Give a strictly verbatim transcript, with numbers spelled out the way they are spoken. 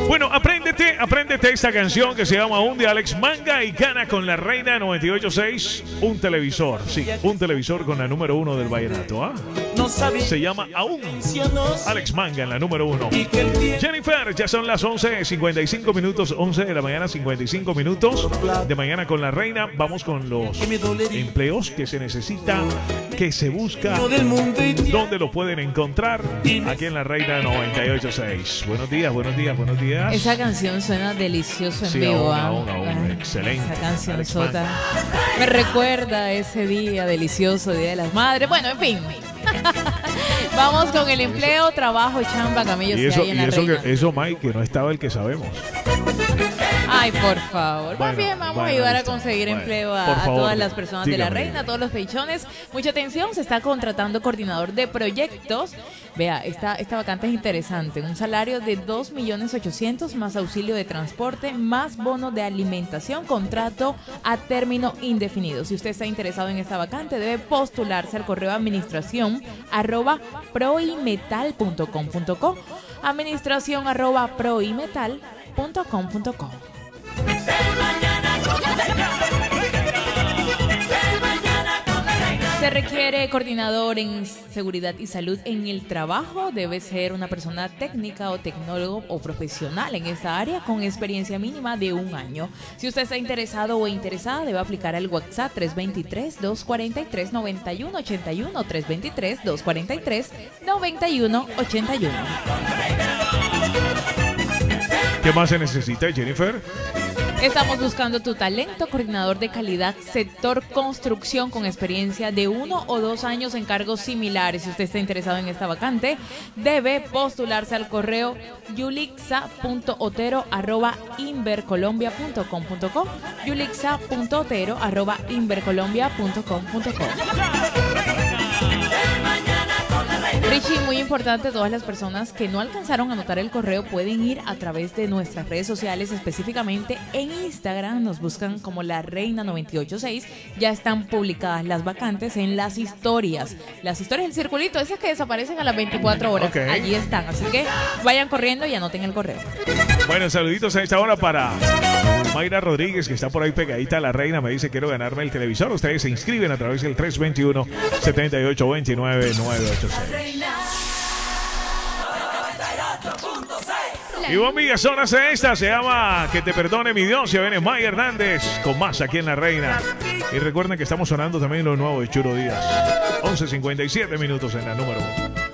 Bueno, apréndete, apréndete esta canción que se llama Un de Alex Manga y gana con la Reina noventa y ocho punto seis un televisor. Sí, un televisor con la número uno del vallenato. ¿Ah? Se llama Aún. Alex Manga en la número uno. Jennifer, ya son las once cincuenta y cinco minutos, once de la mañana, cincuenta y cinco minutos de mañana con la Reina. Vamos con los empleos que se necesita, que se busca, dónde lo pueden encontrar aquí en la Reina noventa y ocho punto seis. Buenos días, buenos días, buenos días. Esa canción suena delicioso en sí, vivo. Aún, aún, aún. Excelente. Esa canción sota me recuerda ese día delicioso, Día de las Madres. Bueno, en fin. Vamos con el empleo, trabajo, chamba, camellos y eso, que hay en y la eso, Reina. que, eso, Mike, que no estaba el que sabemos. Ay, por favor. Bueno, Más bien, vamos bueno, a ayudar listo. a conseguir Bueno, empleo a, por a favor, todas las personas de la dígame. Reina, a todos los pechones. Mucha atención, se está contratando coordinador de proyectos. Vea, esta, esta vacante es interesante. Un salario de dos millones ochocientos mil más auxilio de transporte, más bono de alimentación, contrato a término indefinido. Si usted está interesado en esta vacante, debe postularse al correo administración arroba proimetal punto com punto co, administración arroba proimetal punto com punto co. Se requiere coordinador en seguridad y salud en el trabajo. Debe ser una persona técnica o tecnólogo o profesional en esta área con experiencia mínima de un año. Si usted está interesado o interesada, debe aplicar al WhatsApp tres dos tres, dos cuatro tres, nueve uno ocho uno, tres dos tres, dos cuatro tres, nueve uno ocho uno. ¿Qué más se necesita, Jennifer? Estamos buscando tu talento, coordinador de calidad, sector construcción con experiencia de uno o dos años en cargos similares. Si usted está interesado en esta vacante, debe postularse al correo yulixa punto otero arroba invercolombia punto com punto co, yulixa punto otero arroba invercolombia punto com punto co. Richie, muy importante, todas las personas que no alcanzaron a anotar el correo pueden ir a través de nuestras redes sociales, específicamente en Instagram, nos buscan como la Reina noventa y ocho punto seis, ya están publicadas las vacantes en las historias, las historias del circulito, esas que desaparecen a las veinticuatro horas, Okay. allí están, así que vayan corriendo y anoten el correo. Bueno, saluditos a esta hora para Mayra Rodríguez, que está por ahí pegadita a la Reina, me dice quiero ganarme el televisor. Ustedes se inscriben a través del tres dos uno, siete ocho dos nueve, nueve ocho seis. Y buen día, son esta, se llama Que te perdone mi Dios, ya viene Maya Hernández con más aquí en La Reina. Y recuerden que estamos sonando también lo nuevo de Churo Díaz. once cincuenta y siete minutos en la número uno.